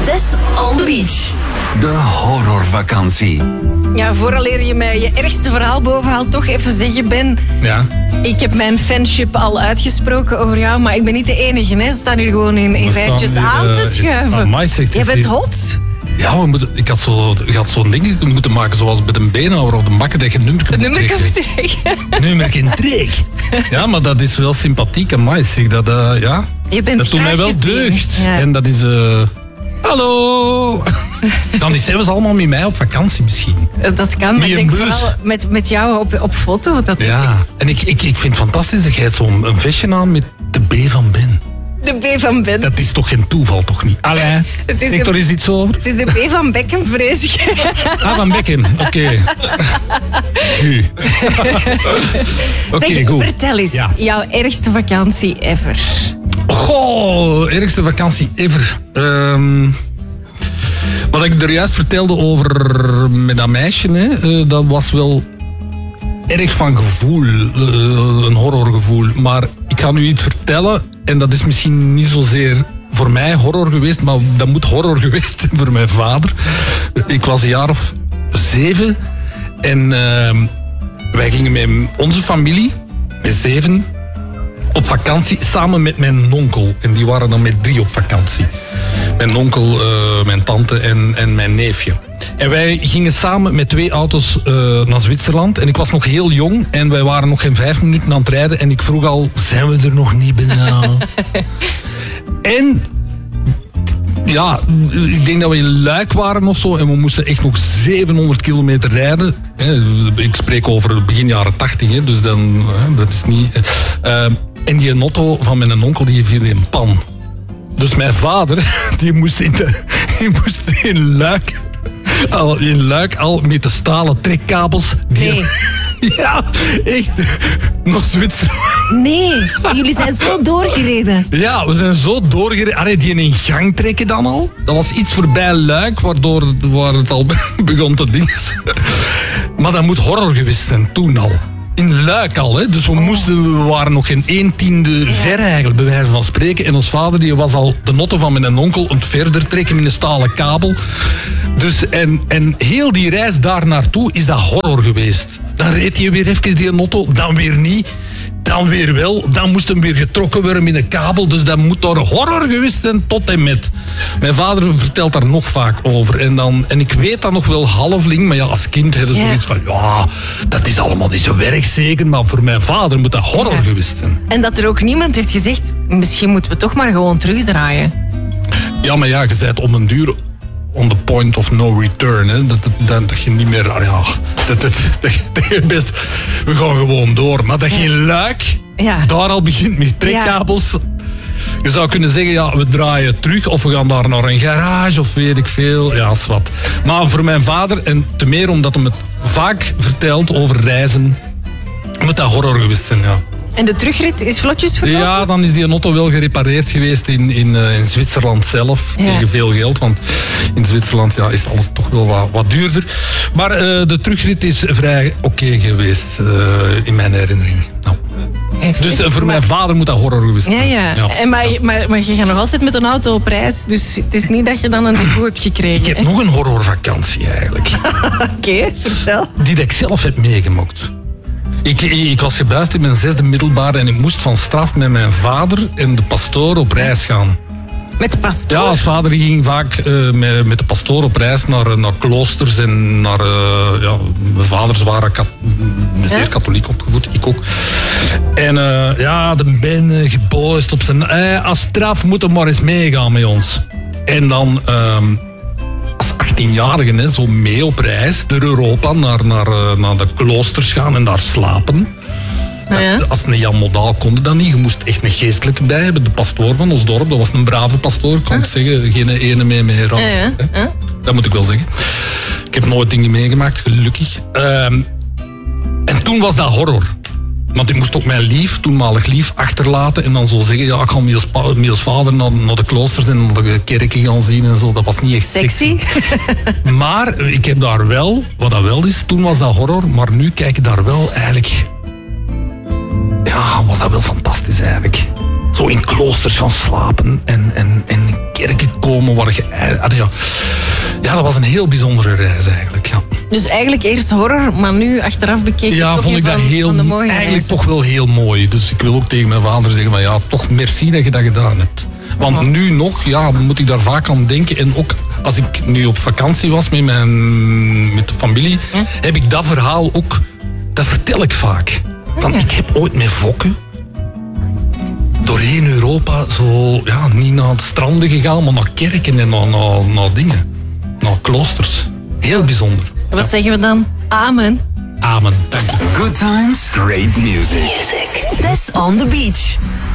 Zes on the beach. De horrorvakantie. Ja, vooraleer je mij je ergste verhaal bovenhaalt, toch even zeggen, Ben. Ja. Ik heb mijn fanship al uitgesproken over jou, maar ik ben niet de enige. Hè. Ze staan hier gewoon in rijtjes aan te schuiven. Jij bent hot. Ja, ik had zo'n ding moeten maken zoals bij een beenhouwer of de bakken dat je een nummer Het nummer kan betrekken. Nummer in trek. Ja, maar dat is wel sympathiek. Amai, zeg dat, ja. Je bent dat doet mij wel gezien. deugd. Ja. En dat is... Hallo! Dan zijn ze allemaal met mij op vakantie misschien. Dat kan, maar ik denk vooral met jou op foto. Ja, en ik vind het fantastisch dat jij zo'n vestje aan met de B van Ben. De B van Ben. Dat is toch geen toeval, toch niet? Allee, denk er eens iets over? Het is de B van Beckham, vrees ik. Ah, van Beckham, oké. Zeg, goed. vertel eens, jouw ergste vakantie ever. Goh, ergste vakantie ever. Wat ik er juist vertelde over met dat meisje, hè, dat was wel erg van gevoel, een horrorgevoel. Maar ik ga nu iets vertellen en dat is misschien niet zozeer voor mij horror geweest, maar dat moet horror geweest zijn voor mijn vader. Ik was een jaar of 7 en wij gingen met onze familie, met 7... op vakantie samen met mijn onkel. En die waren dan met 3 op vakantie. Mijn onkel, mijn tante en mijn neefje. En wij gingen samen met 2 auto's naar Zwitserland. En ik was nog heel jong. En wij waren nog geen 5 minuten aan het rijden. En ik vroeg al, zijn we er nog niet bijna? En... ja, ik denk dat we in Luik waren of zo. En we moesten echt nog 700 kilometer rijden. Ik spreek over begin jaren 80. Hè, dus dan, dat is niet... En die auto van mijn onkel die viel in pan. Dus mijn vader, die moest in Luik al met de stalen trekkabels. Nee. Ja, echt. Nog Zwitserland. Nee, jullie zijn zo doorgereden. Ja, we zijn zo doorgereden. Allee, die in gang trekken dan al. Dat was iets voorbij Luik, waar het al begon te dingen. Maar dat moet horror geweest zijn, toen al. In Luik al, hè. Dus we waren nog geen 1/10 ver eigenlijk, bij wijze van spreken. En ons vader die was al de notte van mijn onkel aan het verder trekken met een stalen kabel. Dus, en heel die reis daar naartoe is dat horror geweest. Dan reed hij weer even die notto, dan weer niet. Dan weer wel, dan moest hem weer getrokken worden met een kabel. Dus dat moet daar horror geweest zijn tot en met. Mijn vader vertelt daar nog vaak over. En ik weet dat nog wel halfling, maar ja, als kind had je zoiets van... ja, dat is allemaal niet zo werk zeker, maar voor mijn vader moet dat horror geweest zijn. En dat er ook niemand heeft gezegd, misschien moeten we toch maar gewoon terugdraaien. Ja, maar ja, je zei het om een duur... on the point of no return. Hè. Dat je niet meer... ja, dat je best... we gaan gewoon door. Maar dat je in Luik daar al begint met trekkabels... Je zou kunnen zeggen, ja, we draaien terug of we gaan daar naar een garage of weet ik veel. Ja, is wat. Maar voor mijn vader, en te meer omdat hij het vaak vertelt over reizen, moet dat horror geweest zijn, ja. En de terugrit is vlotjes verlopen? Ja, dan is die auto wel gerepareerd geweest in Zwitserland zelf. Tegen veel geld, want in Zwitserland is alles toch wel wat duurder. Maar de terugrit is vrij oké geweest, in mijn herinnering. Nou. Dus voor mijn vader moet dat horror geweest zijn. Ja. En maar je gaat nog altijd met een auto op reis, dus het is niet dat je dan een depot hebt gekregen. Ik heb nog een horrorvakantie eigenlijk. Oké, vertel. Die ik zelf heb meegemaakt. Ik was gebuist in mijn 6e middelbare en ik moest van straf met mijn vader en de pastoor op reis gaan. Met de pastoor? Ja, als vader ging vaak met de pastoor op reis naar kloosters en naar... mijn vaders waren zeer katholiek opgevoed, ik ook. En de Ben geboist op zijn... als straf moet hem maar eens meegaan met ons. En dan... als 18-jarige, zo mee op reis door Europa naar de kloosters gaan en daar slapen. Als een Jan Modaal kon dat niet. Je moest echt een geestelijke bij hebben. De pastoor van ons dorp, dat was een brave pastoor. Ik kan het zeggen, geen ene mee rammen. Dat moet ik wel zeggen. Ik heb nooit dingen meegemaakt, gelukkig. En toen was dat horror. Want ik moest ook mijn toenmalig lief, achterlaten en dan zo zeggen, ja, ik ga met als vader naar de kloosters en naar de kerken gaan zien en zo. Dat was niet echt sexy. Maar ik heb daar wel, wat dat wel is, toen was dat horror, maar nu kijk ik daar wel eigenlijk... Ja, was dat wel fantastisch eigenlijk. zo in kloosters gaan slapen en in kerken komen waar je... Ja, dat was een heel bijzondere reis eigenlijk, ja. Dus eigenlijk eerst horror, maar nu achteraf bekeken toch vond ik dat van de mooie eigenlijk reizen. toch wel heel mooi. Dus ik wil ook tegen mijn vader zeggen van ja, toch merci dat je dat gedaan hebt. Want nu nog, moet ik daar vaak aan denken. En ook als ik nu op vakantie was met de familie, heb ik dat verhaal ook, dat vertel ik vaak. Van, ik heb ooit met Fokke doorheen Europa zo, niet naar het stranden gegaan, maar naar kerken en naar dingen. Naar kloosters. Heel bijzonder. Wat zeggen we dan? Amen. Amen. Dank je. Good times, great music. This on the beach.